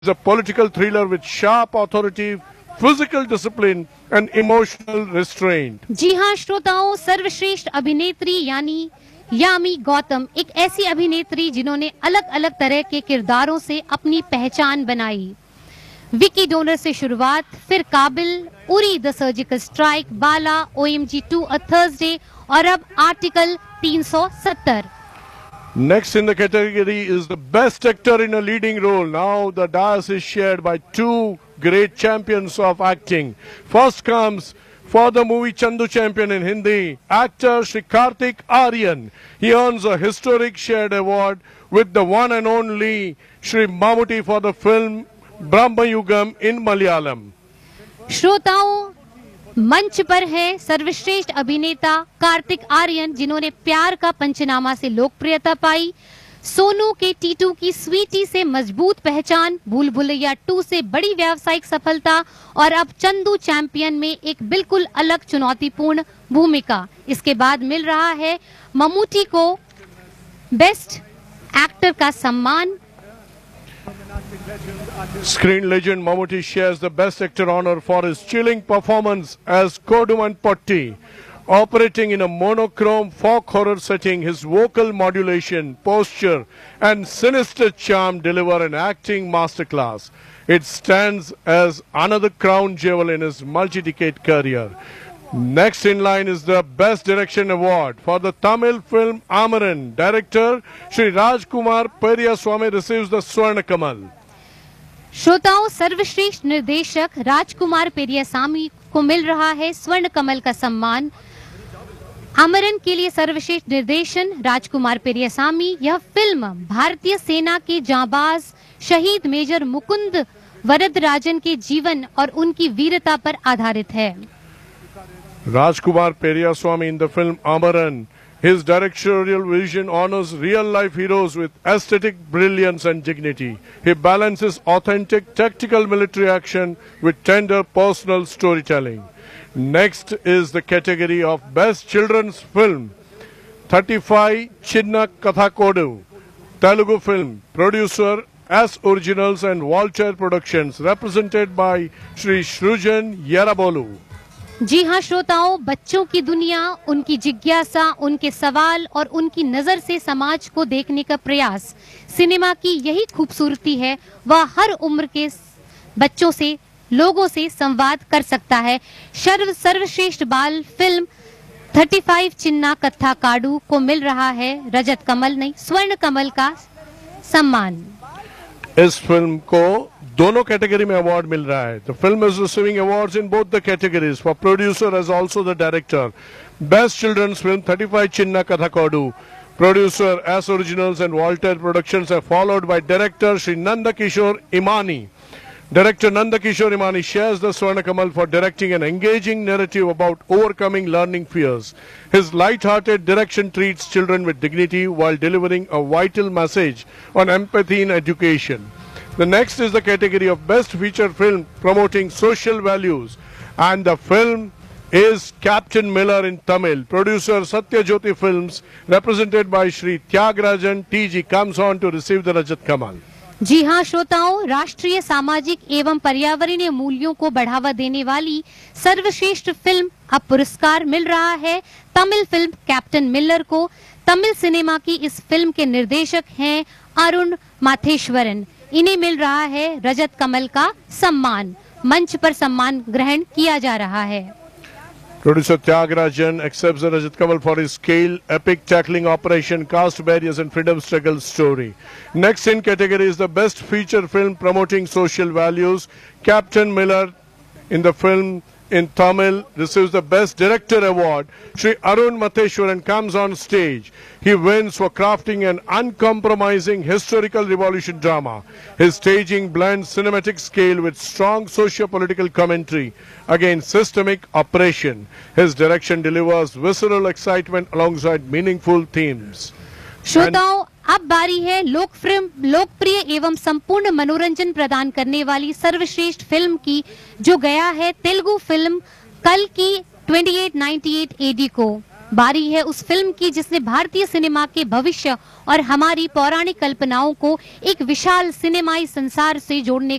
It's a political thriller with sharp authority, physical discipline and emotional restraint. जी हाँ श्रोताओं, सर्वश्रेष्ठ अभिनेत्री यानी यामी गौतम एक ऐसी अभिनेत्री जिन्होंने अलग अलग तरह के किरदारों से अपनी पहचान बनाई। विकी डोनर से शुरुआत, फिर काबिल, Uri the surgical strike, Bala, OMG 2 a Thursday और अब article 370। Next in the category is the best actor in a leading role. Now the dais is shared by two great champions of acting. First comes for the movie Chandu Champion in Hindi, actor Shri Kartik Aaryan. He earns a historic shared award with the one and only Shri Mammootty for the film Brahma Yugam in Malayalam. श्रोताओं, मंच पर है सर्वश्रेष्ठ अभिनेता कार्तिक आर्यन, जिन्होंने प्यार का पंचनामा से लोकप्रियता पाई, सोनू के टीटू की स्वीटी से मजबूत पहचान, भूल भुलैया 2 से बड़ी व्यावसायिक सफलता और अब चंदू चैंपियन में एक बिल्कुल अलग चुनौतीपूर्ण भूमिका। इसके बाद मिल रहा है ममूटी को बेस्ट एक्टर का सम्मान। Screen legend Mammootty shares the Best Actor honor for his chilling performance as Koduman Potti. Operating in a monochrome folk horror setting, his vocal modulation, posture and sinister charm deliver an acting masterclass. It stands as another crown jewel in his multi-decade career. Next in line is the Best Direction Award for the Tamil film Amaran. Director Shri Rajkumar Periyaswamy receives the Swarna Kamal. श्रोताओं, सर्वश्रेष्ठ निर्देशक राजकुमार पेरियासामी को मिल रहा है स्वर्ण कमल का सम्मान। अमरन के लिए सर्वश्रेष्ठ निर्देशन राजकुमार पेरियासामी। यह फिल्म भारतीय सेना के जांबाज शहीद मेजर मुकुंद वरदराजन के जीवन और उनकी वीरता पर आधारित है। Rajkumar Periyaswamy in the film Amaran. His directorial vision honors real-life heroes with aesthetic brilliance and dignity. He balances authentic tactical military action with tender personal storytelling. Next is the category of Best Children's Film. 35 Chinna Kathakodu, Telugu film, producer S Originals and Walter Productions, represented by Shri Shrujan Yerabolu. जी हाँ श्रोताओं, बच्चों की दुनिया, उनकी जिज्ञासा, उनके सवाल और उनकी नजर से समाज को देखने का प्रयास, सिनेमा की यही खूबसूरती है। वह हर उम्र के बच्चों से, लोगों से संवाद कर सकता है। सर्वश्रेष्ठ बाल फिल्म 35 चिन्ना कत्था काडू को मिल रहा है रजत कमल नहीं, स्वर्ण कमल का सम्मान। इस फिल्म को दोनों कैटेगरी में अवार्ड मिल रहा है। The film is receiving awards in both the categories for producer as also the director. Best children's film 35 Chinna Kathakodu, producer S Originals and Walter Productions are followed by director Shri Nanda Kishore Imani. Director Nanda Kishore Imani shares the Swarna Kamal for directing an engaging narrative about overcoming learning fears. His light-hearted direction treats children with dignity while delivering a vital message on empathy in education. The next is the category of Best Feature Film promoting social values, and the film is Captain Miller in Tamil. Producer Satya Jyoti Films, represented by Shri Tyagarajan TG, comes on to receive the Rajat Kamal. जी हाँ श्रोताओं, राष्ट्रीय सामाजिक एवं पर्यावरणीय मूल्यों को बढ़ावा देने वाली सर्वश्रेष्ठ फिल्म अब पुरस्कार मिल रहा है तमिल फिल्म कैप्टन मिलर को। तमिल सिनेमा की इस फिल्म के निर्देशक हैं अरुण माथेश्वरन। इन्हें मिल रहा है रजत कमल का सम्मान। मंच पर सम्मान ग्रहण किया जा रहा है। Producer Tyagarajan accepts the Rajat Kamal for his scale, epic tackling operation, caste barriers and freedom struggle story. Next in category is the Best Feature Film promoting social values. Captain Miller in the film in Tamil receives the Best Director Award. Shri Arun Matheshwaran comes on stage. He wins for crafting an uncompromising historical revolution drama. His staging blends cinematic scale with strong socio-political commentary against systemic oppression. His direction delivers visceral excitement alongside meaningful themes. श्रोताओं, अब बारी है लोकप्रिय एवं संपूर्ण मनोरंजन प्रदान करने वाली सर्वश्रेष्ठ फिल्म की, जो गया है तेलुगु फिल्म कल की 2898 AD को। बारी है उस फिल्म की जिसने भारतीय सिनेमा के भविष्य और हमारी पौराणिक कल्पनाओं को एक विशाल सिनेमाई संसार से जोड़ने